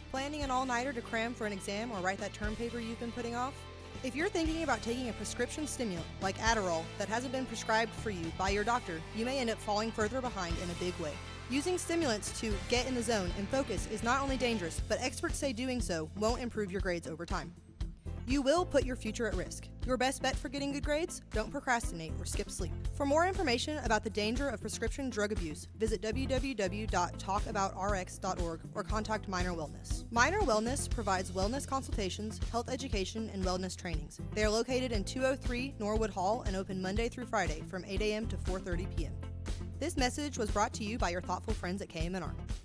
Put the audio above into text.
Planning an all-nighter to cram for an exam or write that term paper you've been putting off? If you're thinking about taking a prescription stimulant like Adderall that hasn't been prescribed for you by your doctor, you may end up falling further behind in a big way. Using stimulants to get in the zone and focus is not only dangerous, but experts say doing so won't improve your grades over time. You will put your future at risk. Your best bet for getting good grades? Don't procrastinate or skip sleep. For more information about the danger of prescription drug abuse, visit www.talkaboutrx.org or contact Minor Wellness. Minor Wellness provides wellness consultations, health education, and wellness trainings. They are located in 203 Norwood Hall and open Monday through Friday from 8 a.m. to 4:30 p.m. This message was brought to you by your thoughtful friends at KMNR.